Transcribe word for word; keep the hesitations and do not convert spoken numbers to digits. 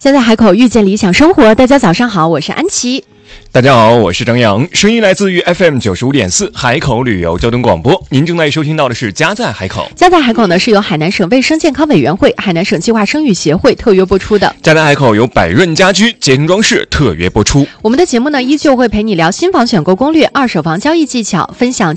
家在海口遇见理想生活，大家早上好，我是安琪。 大家好，我是张扬，声音来自于 F M 九十五点四海口旅游交通广播。您正在收听到的是家在海口。 家在海口呢是由海南省卫生健康委员会、海南省计划生育协会特约播出的。 家在海口由百润家居捷成装饰特约播出。 我们的节目呢依旧会陪你聊新房选购攻略、二手房交易技巧，分享